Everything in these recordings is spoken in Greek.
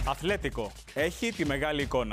Αθλέτικο. Έχει τη μεγάλη εικόνα.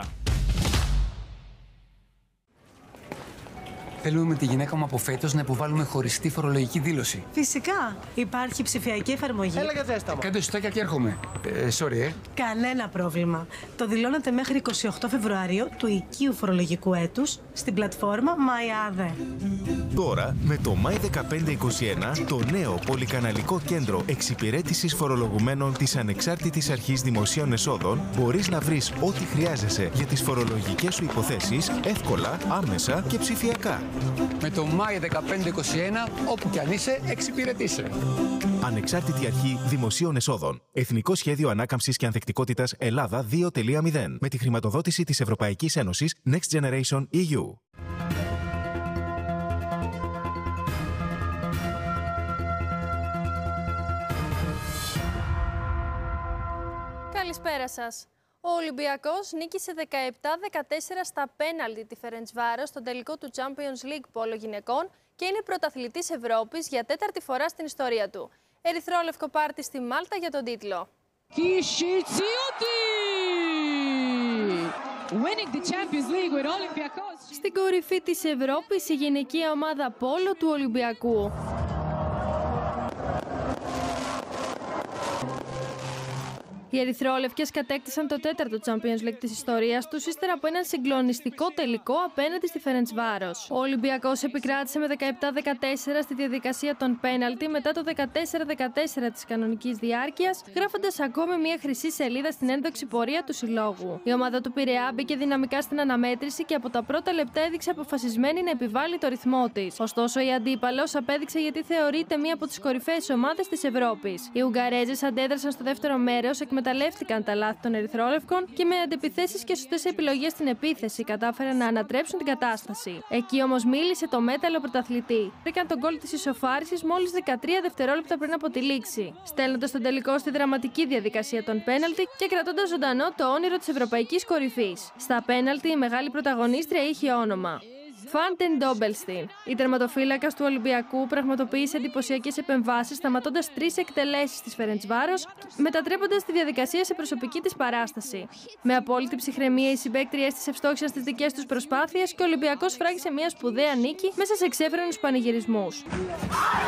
Θέλουμε με τη γυναίκα μου από φέτος να υποβάλουμε χωριστή φορολογική δήλωση. Φυσικά. Υπάρχει ψηφιακή εφαρμογή. Έλα για ζέστα. Κάντε σωστάκια και έρχομαι. Sorry, Κανένα πρόβλημα. Το δηλώνετε μέχρι 28 Φεβρουαρίου του οικείου φορολογικού έτους στην πλατφόρμα MyAde. Τώρα, με το My1521, το νέο πολυκαναλικό κέντρο εξυπηρέτησης φορολογουμένων της Ανεξάρτητης Αρχής Δημοσίων Εσόδων, μπορείς να βρεις ό,τι χρειάζεσαι για τις φορολογικές σου υποθέσεις εύκολα, άμεσα και ψηφιακά. Με το My1521, όπου κι αν είσαι, εξυπηρετήσε. Ανεξάρτητη Αρχή Δημοσίων Εσόδων. Εθνικό Σχέδιο Ανάκαμψης και Ανθεκτικότητας Ελλάδα 2.0. Με τη χρηματοδότηση της Ευρωπαϊκής Ένωσης Next Generation EU. Καλησπέρα σας. Ο Ολυμπιακός νίκησε 17-14 στα πέναλτι τη Φερεντσβάρος στον τελικό του Champions League Πόλο γυναικών και είναι πρωταθλητής Ευρώπης για τέταρτη φορά στην ιστορία του. Ερυθρόλευκο πάρτι στη Μάλτα για τον τίτλο. Στην κορυφή της Ευρώπης η γυναικεία ομάδα Πόλο του Ολυμπιακού. Οι ερυθρόλευκες κατέκτησαν το τέταρτο Champions League της ιστορίας τους ύστερα από έναν συγκλονιστικό τελικό απέναντι στη Φερεντσβάρος. Ο Ολυμπιακός επικράτησε με 17-14 στη διαδικασία των πέναλτι μετά το 14-14 της κανονικής διάρκειας, γράφοντας ακόμη μια χρυσή σελίδα στην ένδοξη πορεία του συλλόγου. Η ομάδα του Πειραιά μπήκε δυναμικά στην αναμέτρηση και από τα πρώτα λεπτά έδειξε αποφασισμένη να επιβάλλει το ρυθμό της. Ωστόσο, η αντίπαλος απέδειξε γιατί θεωρείται μία από τις κορυφαίες ομάδες της Ευρώπης. Οι Ουγγαρέζες αντέδρασαν στο δεύτερο μέρος, εκμεταλλεύτηκαν τα λάθη των ερυθρόλευκων και με αντεπιθέσεις και σωστές επιλογές στην επίθεση κατάφεραν να ανατρέψουν την κατάσταση. Εκεί όμως μίλησε το μέταλλο πρωταθλητή. Βρήκαν τον γκολ της ισοφάρισης μόλις 13 δευτερόλεπτα πριν από τη λήξη, στέλνοντας τον τελικό στη δραματική διαδικασία των πέναλτι και κρατώντας ζωντανό το όνειρο της ευρωπαϊκής κορυφής. Στα πέναλτι η μεγάλη πρωταγωνίστρια είχε όνομα Φάντεν Ντόμπελστιν. Η τερματοφύλακας του Ολυμπιακού πραγματοποίησε εντυπωσιακές επεμβάσεις, σταματώντας 3 εκτελέσεις της Φερεντσβάρος, μετατρέποντας τη διαδικασία σε προσωπική της παράσταση. Με απόλυτη ψυχραιμία, οι συμπαίκτριές της ευστόχησαν στις δικές τους προσπάθειες και ο Ολυμπιακός φράγησε μια σπουδαία νίκη μέσα σε εξέφρενους πανηγυρισμούς.